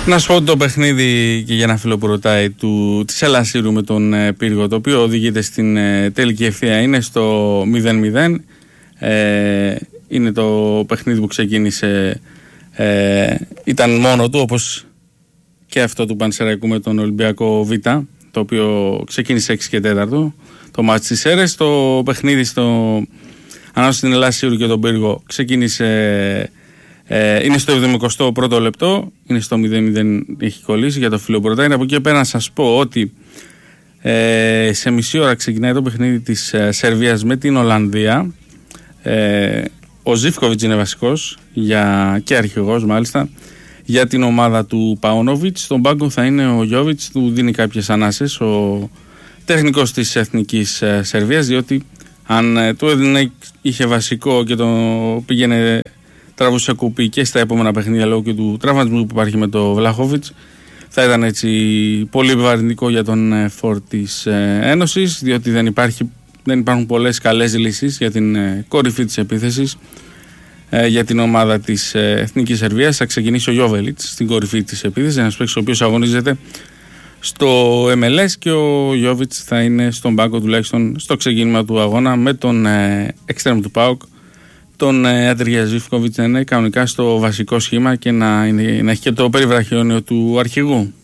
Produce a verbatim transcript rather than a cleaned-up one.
Να σου πω το παιχνίδι, και για ένα φίλο που ρωτάει, του, της Ελασσύρου με τον ε, Πύργο, το οποίο οδηγείται στην ε, τελική ευθεία, είναι στο μηδέν μηδέν. Ε, είναι το παιχνίδι που ξεκίνησε, ε, ήταν μόνο του, όπως και αυτό του Πανσεραϊκού με τον Ολυμπιακό Β, το οποίο ξεκίνησε έξι και τέταρτο το μάτς της Σέρρες. Το παιχνίδι στο, ανάμεσα στην Ελασσύρου και τον Πύργο ξεκίνησε, ε, είναι στο εβδομηκοστό πρώτο λεπτό, είναι στο μηδέν μηδέν, έχει κολλήσει για το φίλο που ρωτάει. Από εκεί πέρα να σας πω ότι ε, σε μισή ώρα ξεκινάει το παιχνίδι της ε, Σερβίας με την Ολλανδία. ε, ο Ζίβκοβιτς είναι βασικός για, και αρχηγός μάλιστα για την ομάδα του Πάονοβιτς. Στον πάγκο θα είναι ο Γιόβιτς, του δίνει κάποιες ανάσες ο τεχνικός της Εθνικής ε, Σερβίας, διότι αν ε, του έδινε, είχε βασικό και το πήγαινε, τραβούσε κουπί και στα επόμενα παιχνίδια λόγω και του τραυματισμού που υπάρχει με το Βλαχόβιτς, θα ήταν έτσι πολύ επιβαρυντικό για τον ε, φορ της ε, Ένωσης, διότι δεν, υπάρχει, δεν υπάρχουν πολλές καλές λύσεις για την ε, κορυφή της επίθεσης. Για την ομάδα της Εθνικής Σερβίας θα ξεκινήσει ο Γιόβελιτς στην κορυφή της επίθεσης, ένας παίκτης ο οποίος αγωνίζεται στο εμ ελ ες, και ο Γιόβιτς θα είναι στον πάγκο τουλάχιστον στο ξεκίνημα του αγώνα με τον εξτρέμ του ΠΑΟΚ, τον Αντρία Ζίβκοβιτς, να είναι κανονικά στο βασικό σχήμα και να, είναι, να έχει και το περιβραχιόνιο του αρχηγού.